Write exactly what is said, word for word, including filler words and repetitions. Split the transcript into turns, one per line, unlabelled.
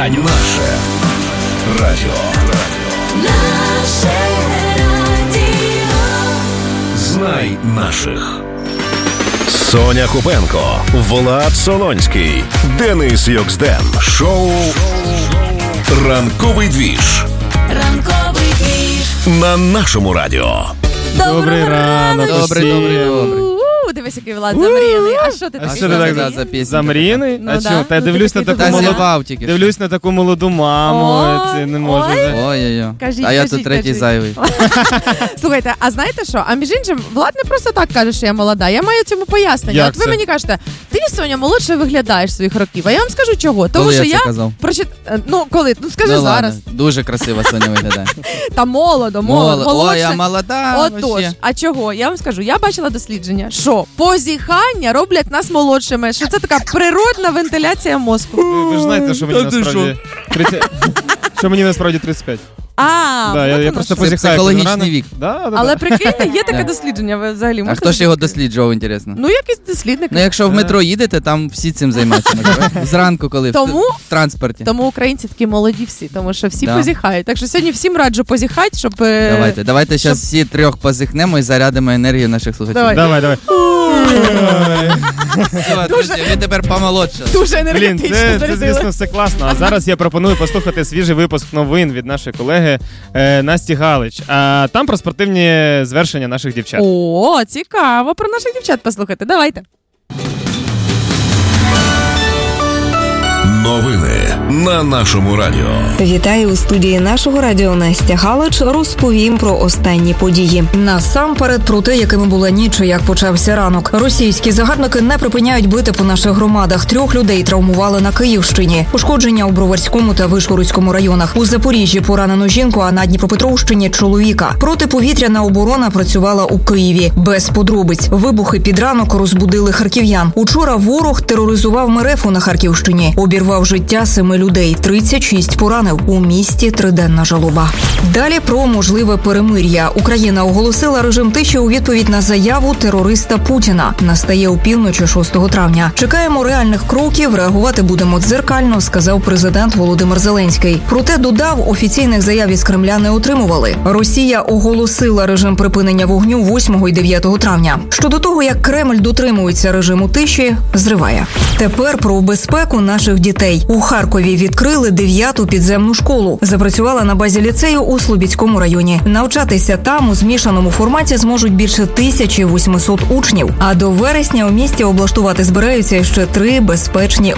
радіо. Наше радіо.
Наше радіо.
Знай наших. Соня Купенко, Влад Солонський, Денис Йоксден. Шоу «Ранковий двіж».
Ранковий двіж.
На нашому радіо.
Добрий ранок.
Добрий, добрий, добрий.
У, дивись, який Влад замріяний. А що ти
А
такий
що ти так
замріяний?
за пісню?
Замріяний?
Ну
а
да.
чого? Та я
Ну,
дивлюсь
ти
на
такий
таку
добрий.
молоду...
Зазівав тільки що.
Дивлюсь на таку молоду маму,
Ой.
це не можу.
Ой.
вже.
Ой-ой-ой.
Кажіть,
А я
кажіть,
тут третій
кажіть.
зайвий.
Слухайте, а знаєте що? А між іншим, Влад не просто так каже, що я молода. Я маю цьому пояснення.
Як
От ви
це?
мені кажете, ти, Соня, молодше виглядаєш своїх років. А я вам скажу чого. Тому
Коли
що
я
я
це казав?
прочит... Ну, коли? Ну, скажи
Ну,
зараз.
ладно. Дуже красиво Соня виглядає.
Та молодо, молодо,
Моло-
молодше.
Ой, я молода.
Отож,
вообще.
а чого? Я вам скажу, я бачила дослідження, що позіхання роблять нас молодшими, що це така природна вентиляція мозку.
Ви, ви ж знаєте, що мені
Та ти
насправді... тридцять... Що мені насправді тридцять п'ять.
А,
Да,
от
я, я
воно
просто
що.
Це
позіхаю.
психологічний
кожен ранок.
вік.
Да, да,
Але
да.
прикиньте, є таке
Да.
дослідження, ви взагалі
А
можете
хто ж його
дослідити?
досліджував, інтересно?
Ну, якийсь дослідник.
Ну, якщо в метро їдете, там всі цим займаються. може, зранку, коли в-
Тому-
в транспорті.
Тому українці такі молоді всі, тому що всі
Да.
позіхають. Так що сьогодні всім раджу позіхати, щоб... е,
Давайте, давайте зараз
щоб-
всі трьох позихнемо і зарядимо енергію наших слухачів.
Давай.
Давай, давай.
Все, друзі, ви тепер помолодше.
Дуже
Блін,
енергетично
це, це,
зарядили.
звісно, все класно. А зараз я пропоную послухати свіжий випуск новин від нашої колеги е, Насті Галич. А там про спортивні звершення наших дівчат.
О, цікаво. Про наших дівчат послухати. Давайте.
Новини на нашому радіо.
Вітаю у студії нашого радіо Настя Галич. Розповім про останні події. Насамперед про те, якими була ніч і як почався ранок. Російські загарбники не припиняють бити по наших громадах. Трьох людей травмували на Київщині. Пошкодження у Броварському та Вишгородському районах. У Запоріжжі поранено жінку, а на Дніпропетровщині чоловіка. Протиповітряна оборона працювала у Києві. Без подробиць. Вибухи під ранок розбудили харків'ян. Учора ворог тероризував Мерефу на Харківщині. Обірвав життя семи людей. тридцять шість поранив. У місті триденна жалоба. Далі про можливе перемир'я. Україна оголосила режим тиші у відповідь на заяву терориста Путіна. Настає опівночі шостого травня. Чекаємо реальних кроків, реагувати будемо дзеркально, сказав президент Володимир Зеленський. Проте додав, офіційних заяв із Кремля не отримували. Росія оголосила режим припинення вогню восьмого і дев'ятого травня. Щодо того, як Кремль дотримується режиму тиші, зриває. Тепер про безпеку наших дітей. У Харкові відкрили дев'яту підземну школу. Запрацювала на базі ліцею у Слобідському районі. Навчатися там у змішаному форматі зможуть більше тисячі восьмисот учнів. А до вересня у місті облаштувати збираються ще три безпечні